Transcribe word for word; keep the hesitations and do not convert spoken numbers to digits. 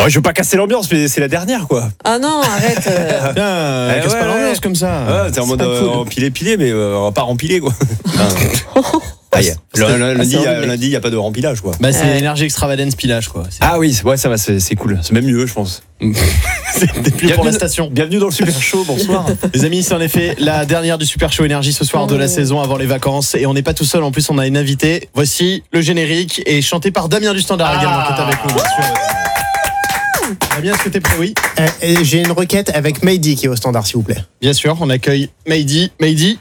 Oh, je veux pas casser l'ambiance, mais c'est la dernière, quoi. Ah non, arrête. euh. Putain, Eh casse ouais, pas l'ambiance ouais. comme ça. Ah, t'es en mode pas euh, cool. empilé, pilé, mais euh, on va pas rempiler, quoi. Ah, y a- le- le- lundi, c'est il y a- horrible. lundi, il n'y a pas de rempilage, quoi. Bah, c'est Ouais. l'énergie extravagance pilage, quoi. C'est Ah oui, c'est- ouais, ça va, c'est c'est cool. C'est même mieux, je pense. c'est mieux pour Bienvenue- la station. Bienvenue dans le Super Show, bonsoir. Les amis, c'est en effet la dernière du Super Show Énergie ce soir de la Oh. saison avant les vacances. Et on n'est pas tout seul, en plus on a une invitée. Voici le générique et chanté par Damien du Standard Ah. également qui est avec nous, bien sûr. Damien, est-ce que t'es prêt? Oui. Euh, et j'ai une requête avec Mehdi qui est au standard, s'il vous plaît. Bien sûr, on accueille Mehdi. Mehdi,